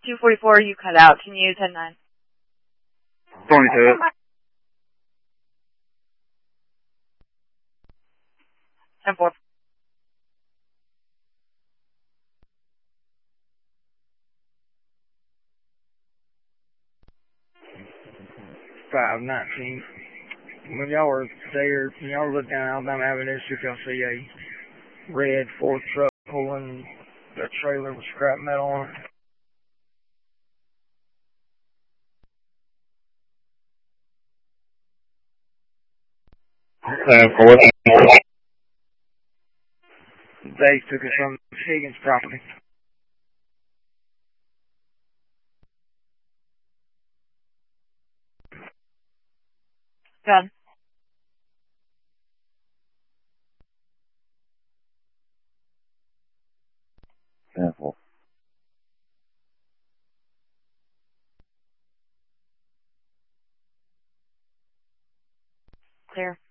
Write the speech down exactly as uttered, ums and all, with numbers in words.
two forty-four, you cut out. Can you use ten nine? twenty-two. ten four. five nineteen. When y'all were there, when y'all looked down Alabama Avenue, so y'all see a red Ford truck pulling a trailer with scrap metal on it. ten four. They took it from Higgins property. Done. ten four. Clear.